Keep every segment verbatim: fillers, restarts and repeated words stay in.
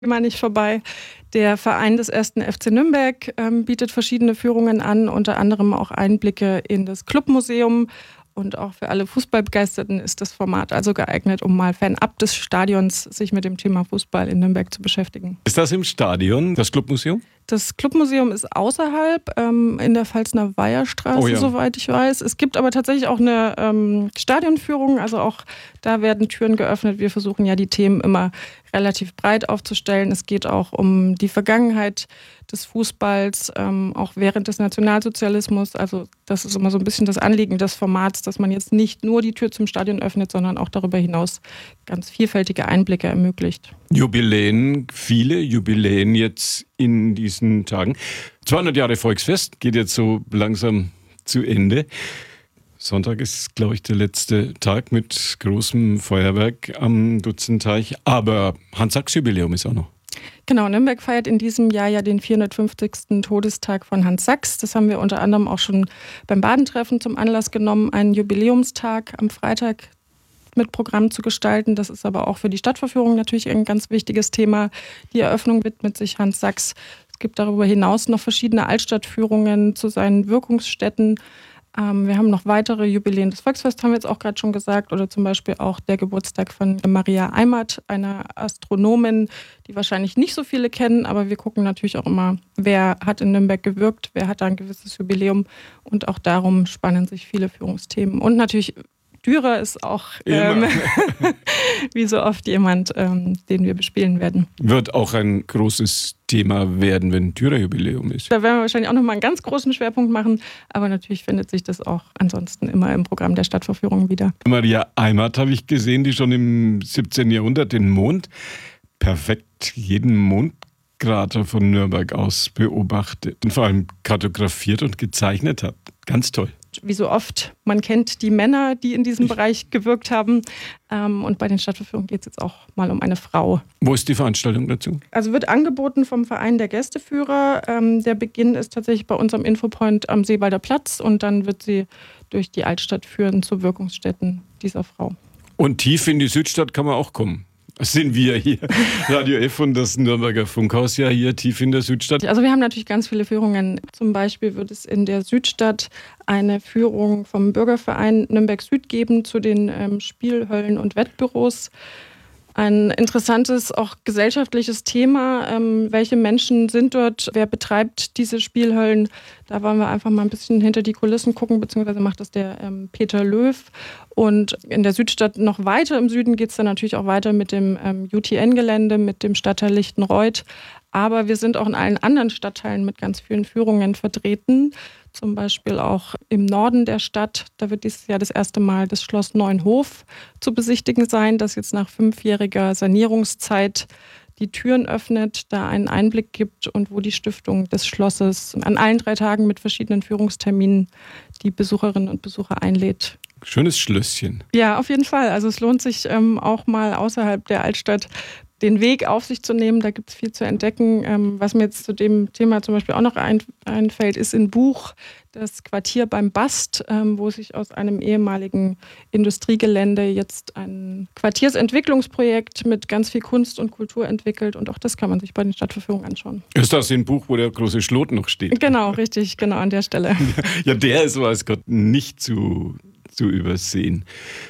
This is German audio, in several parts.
immer nicht vorbei. Der Verein des ersten F C Nürnberg ähm, bietet verschiedene Führungen an, unter anderem auch Einblicke in das Clubmuseum. Und auch für alle Fußballbegeisterten ist das Format also geeignet, um mal fernab des Stadions sich mit dem Thema Fußball in Nürnberg zu beschäftigen. Ist das im Stadion, das Clubmuseum? Das Clubmuseum ist außerhalb, ähm, in der Pfalzner Weiherstraße, oh ja. soweit ich weiß. Es gibt aber tatsächlich auch eine ähm, Stadionführung, also auch da werden Türen geöffnet. Wir versuchen ja die Themen immer relativ breit aufzustellen. Es geht auch um die Vergangenheit des Fußballs, ähm, auch während des Nationalsozialismus. Also das ist immer so ein bisschen das Anliegen des Formats, dass man jetzt nicht nur die Tür zum Stadion öffnet, sondern auch darüber hinaus ganz vielfältige Einblicke ermöglicht. Jubiläen, viele Jubiläen jetzt in diesen Tagen. zweihundert Jahre Volksfest geht jetzt so langsam zu Ende. Sonntag ist, glaube ich, der letzte Tag mit großem Feuerwerk am Dutzenteich. Aber Hans-Sachs-Jubiläum ist auch noch. Genau, Nürnberg feiert in diesem Jahr ja den vierhundertfünfzigsten Todestag von Hans Sachs. Das haben wir unter anderem auch schon beim Badentreffen zum Anlass genommen, einen Jubiläumstag am Freitag mit Programm zu gestalten. Das ist aber auch für die Stadtverführung natürlich ein ganz wichtiges Thema. Die Eröffnung widmet sich Hans Sachs. Es gibt darüber hinaus noch verschiedene Altstadtführungen zu seinen Wirkungsstätten. Ähm, wir haben noch weitere Jubiläen. Das Volksfest haben wir jetzt auch gerade schon gesagt. Oder zum Beispiel auch der Geburtstag von Maria Eimert, einer Astronomin, die wahrscheinlich nicht so viele kennen. Aber wir gucken natürlich auch immer, wer hat in Nürnberg gewirkt, wer hat da ein gewisses Jubiläum. Und auch darum spannen sich viele Führungsthemen. Und natürlich Dürer ist auch ähm, wie so oft jemand, ähm, den wir bespielen werden. Wird auch ein großes Thema werden, wenn Dürer-Jubiläum ist. Da werden wir wahrscheinlich auch nochmal einen ganz großen Schwerpunkt machen, aber natürlich findet sich das auch ansonsten immer im Programm der Stadtverführung wieder. Maria Eimert habe ich gesehen, die schon im siebzehnten Jahrhundert den Mond perfekt jeden Mondkrater von Nürnberg aus beobachtet und vor allem kartografiert und gezeichnet hat. Ganz toll. Wie so oft, man kennt die Männer, die in diesem Bereich gewirkt haben. Und bei den Stadtverführungen geht es jetzt auch mal um eine Frau. Wo ist die Veranstaltung dazu? Also wird angeboten vom Verein der Gästeführer. Der Beginn ist tatsächlich bei uns am Infopoint am Seewalder Platz und dann wird sie durch die Altstadt führen zu Wirkungsstätten dieser Frau. Und tief in die Südstadt kann man auch kommen. Das sind wir hier, Radio F und das Nürnberger Funkhaus, ja hier tief in der Südstadt. Also wir haben natürlich ganz viele Führungen. Zum Beispiel wird es in der Südstadt eine Führung vom Bürgerverein Nürnberg Süd geben zu den ähm, Spielhöllen und Wettbüros. Ein interessantes, auch gesellschaftliches Thema. Ähm, welche Menschen sind dort? Wer betreibt diese Spielhöllen? Da wollen wir einfach mal ein bisschen hinter die Kulissen gucken, beziehungsweise macht das der ähm, Peter Löw. Und in der Südstadt noch weiter im Süden geht es dann natürlich auch weiter mit dem ähm, U T N-Gelände, mit dem Stadtteil Lichtenreuth. Aber wir sind auch in allen anderen Stadtteilen mit ganz vielen Führungen vertreten. Zum Beispiel auch im Norden der Stadt. Da wird dieses Jahr das erste Mal das Schloss Neuenhof zu besichtigen sein, das jetzt nach fünfjähriger Sanierungszeit die Türen öffnet, da einen Einblick gibt und wo die Stiftung des Schlosses an allen drei Tagen mit verschiedenen Führungsterminen die Besucherinnen und Besucher einlädt. Schönes Schlösschen. Ja, auf jeden Fall. Also es lohnt sich ähm, auch mal außerhalb der Altstadt den Weg auf sich zu nehmen. Da gibt es viel zu entdecken. Ähm, was mir jetzt zu dem Thema zum Beispiel auch noch ein, einfällt, ist ein Buch, das Quartier beim Bast, ähm, wo sich aus einem ehemaligen Industriegelände jetzt ein Quartiersentwicklungsprojekt mit ganz viel Kunst und Kultur entwickelt. Und auch das kann man sich bei den Stadtverführungen anschauen. Ist das ein Buch, wo der große Schlot noch steht? Genau, richtig, genau an der Stelle. Ja, der ist, weiß Gott, nicht zu, zu übersehen.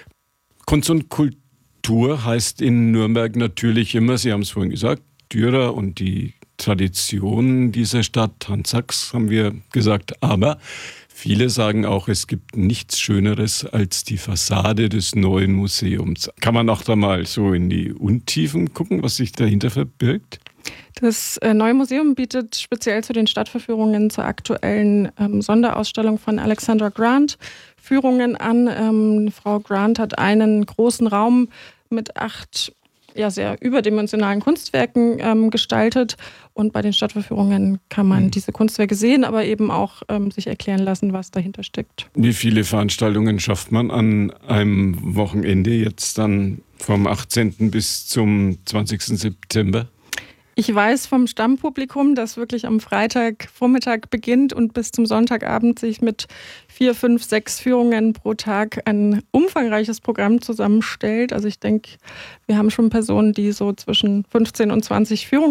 Kunst und Kultur Kultur heißt in Nürnberg natürlich immer, Sie haben es vorhin gesagt, Dürer und die Tradition dieser Stadt, Hans Sachs haben wir gesagt, aber viele sagen auch, es gibt nichts Schöneres als die Fassade des neuen Museums. Kann man auch da mal so in die Untiefen gucken, was sich dahinter verbirgt? Das neue Museum bietet speziell zu den Stadtverführungen zur aktuellen ähm, Sonderausstellung von Alexandra Grant Führungen an. Ähm, Frau Grant hat einen großen Raum mit acht ja, sehr überdimensionalen Kunstwerken ähm, gestaltet. Und bei den Stadtverführungen kann man mhm. diese Kunstwerke sehen, aber eben auch ähm, sich erklären lassen, was dahinter steckt. Wie viele Veranstaltungen schafft man an einem Wochenende jetzt dann vom achtzehnten bis zum zwanzigsten September? Ich weiß vom Stammpublikum, dass wirklich am Freitagvormittag beginnt und bis zum Sonntagabend sich mit vier, fünf, sechs Führungen pro Tag ein umfangreiches Programm zusammenstellt. Also ich denke, wir haben schon Personen, die so zwischen fünfzehn und zwanzig Führungen